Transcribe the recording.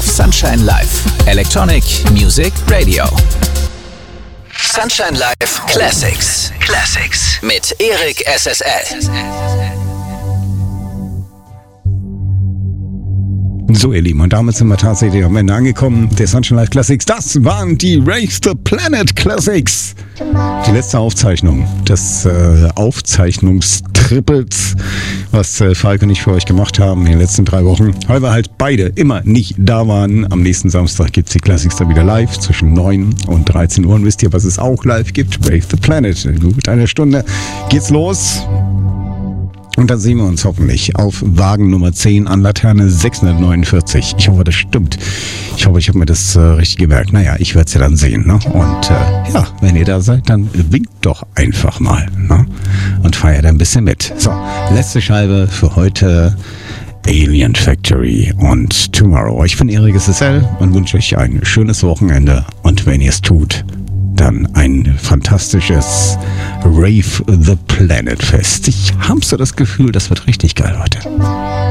auf Sunshine Live. Electronic Music Radio. Sunshine Live Classics. Mit Erik SSL. So, ihr Lieben, und damit sind wir tatsächlich am Ende angekommen der Sunshine Live Classics. Das waren die Rave the Planet Classics. Die letzte Aufzeichnung des Aufzeichnungstrippels, was Falk und ich für euch gemacht haben in den letzten 3 Wochen. Weil wir halt beide immer nicht da waren. Am nächsten Samstag gibt es die Classics dann wieder live zwischen 9 und 13 Uhr. Und wisst ihr, was es auch live gibt? Rave the Planet. In gut einer Stunde geht's los. Und dann sehen wir uns hoffentlich auf Wagen Nummer 10 an Laterne 649. Ich hoffe, das stimmt. Ich hoffe, ich habe mir das richtig gemerkt. Naja, ich werde es ja dann sehen. Ne? Und ja, wenn ihr da seid, dann winkt doch einfach mal. Ne? Und feiert ein bisschen mit. So, letzte Scheibe für heute. Alien Factory und Tomorrow. Ich bin Erik SSL und wünsche euch ein schönes Wochenende. Und wenn ihr es tut, dann ein fantastisches Rave the Planet Fest. Ich habe so das Gefühl, das wird richtig geil heute.